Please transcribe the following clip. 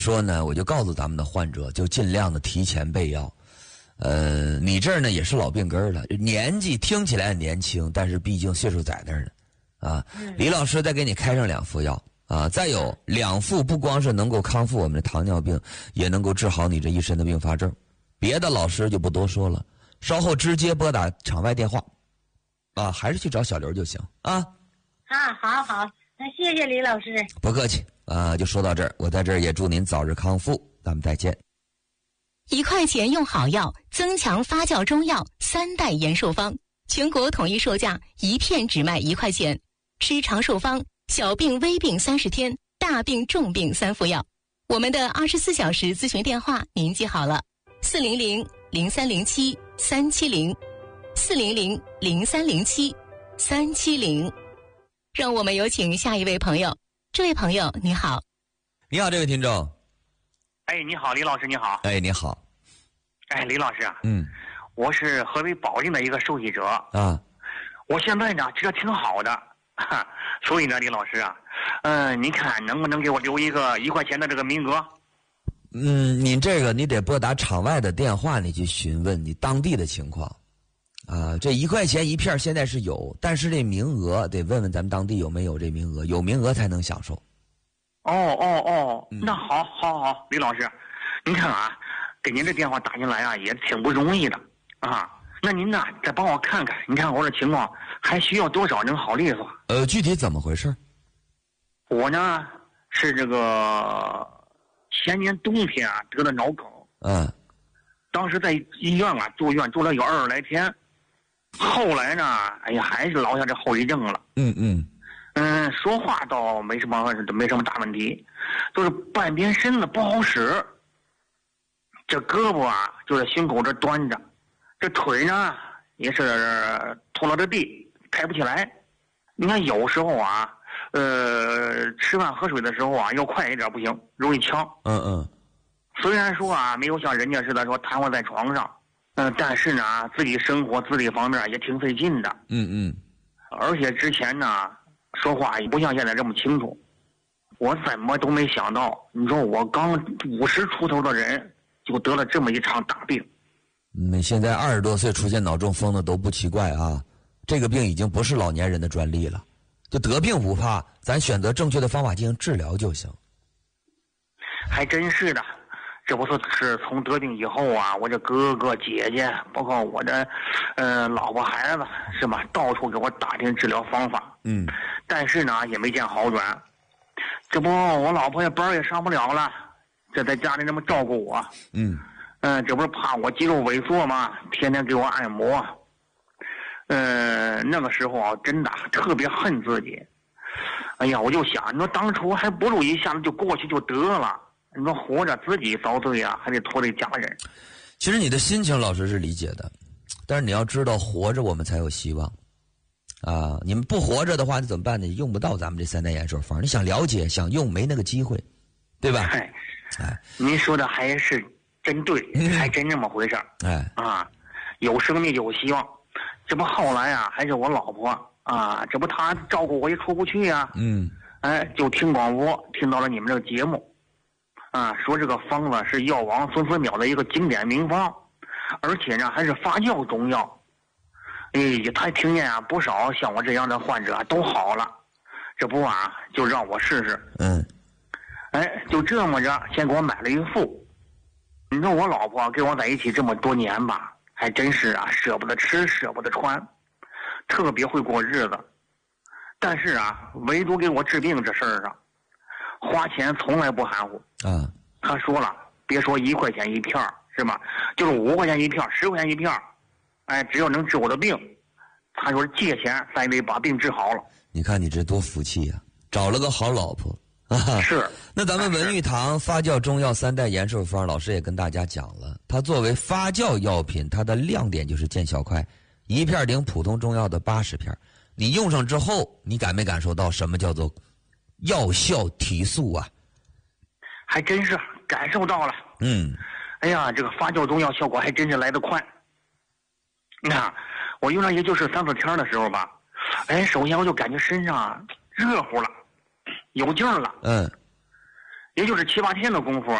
说呢，我就告诉咱们的患者，就尽量的提前备药。你这儿呢也是老病根了，年纪听起来年轻，但是毕竟岁数在那儿呢，啊，李老师再给你开上2副药啊，再有2副不光是能够康复我们的糖尿病，也能够治好你这一身的并发症。别的老师就不多说了，稍后直接拨打场外电话，啊，还是去找小刘就行啊。 好，那谢谢李老师。 不客气啊，就说到这儿，我在这儿也祝您早日康复，咱们再见。 1块钱用好药，增强发酵中药3代延寿方，全国统一售价1片只卖1块钱。吃长寿方，小病微病30天，大病重病3副药。我们的24小时咨询电话您记好了：400-0307-370，400-0307-370。让我们有请下一位朋友。这位朋友你好。 你好，这位听众。 哎，你好，李老师，你好。 哎，你好。 哎，李老师啊， 我是河北保定的一个受益者啊。 我现在呢觉得挺好的，所以呢，李老师啊，你看能不能给我留一个1块钱的这个名额？ 您这个你得拨打场外的电话，你去询问你当地的情况。啊，这1块钱1片现在是有，但是这名额得问问咱们当地有没有这名额，有名额才能享受。 那好，李老师，您看啊，给您这电话打进来啊，也挺不容易的啊。那您呢，再帮我看看，你看我这情况还需要多少能好利索？ 具体怎么回事？ 我呢是这个前年冬天啊得的脑梗，当时在医院啊住院住了有20来天，后来呢，哎呀，还是落下这后遗症了。说话倒没什么大问题，就是半边身子不好使。这胳膊啊就在胸口这端着，这腿呢也是拖拉着地，抬不起来。你看有时候啊，吃饭喝水的时候啊要快一点不行，容易呛。虽然说啊没有像人家似的说瘫痪在床上，但是呢自己生活自理方面也挺费劲的。而且之前呢说话也不像现在这么清楚，我怎么都没想到，你说我刚50出头的人就得了这么一场大病。 现在20多岁出现脑中风的都不奇怪啊，这个病已经不是老年人的专利了。就得病不怕，咱选择正确的方法进行治疗就行。 还真是的，这不是从得病以后啊，我这哥哥姐姐，包括我的老婆孩子是吧，到处给我打听治疗方法。但是呢也没见好转。这不我老婆也班也上不了了，这在家里那么照顾我。这不是怕我肌肉萎缩吗？天天给我按摩。那个时候啊真的特别恨自己。哎呀，我就想，你说当初还不如一下子就过去就得了。你说活着自己遭罪啊，还得拖累家人。 其实你的心情老师是理解的，但是你要知道，活着我们才有希望啊！你们不活着的话，你怎么办呢？你用不到咱们这3代延寿方，你想了解、想用，没那个机会，对吧？ 您说的还是真对，还真这么回事儿。有生命有希望。这不后来啊，还是我老婆啊，这不她照顾我也出不去呀。就听广播听到了你们这个节目。说这个方子是药王孙思邈的一个经典名方，而且呢还是发酵中药。他听见啊不少像我这样的患者都好了，这不啊就让我试试。就这么着先给我买了一副。你说我老婆跟我在一起这么多年吧，还真是啊舍不得吃舍不得穿，特别会过日子。但是啊唯独给我治病这事儿上花钱从来不含糊。他说了，别说1块钱1片是吧，就是5块钱1片10块钱1片，只要能治我的病，他说借钱咱也得把病治好了。 你看你这多福气呀，找了个好老婆。 是。 那咱们文玉堂发酵中药3代延寿方，老师也跟大家讲了，它作为发酵药品，它的亮点就是见效快，1片顶普通中药的80片。你用上之后，你感没感受到什么叫做药效提速啊？ 还真是感受到了。哎呀，这个发酵中药效果还真是来得快。你看我用上也就是3、4天的时候吧，首先我就感觉身上热乎了，有劲儿了。 也就是7、8天的功夫，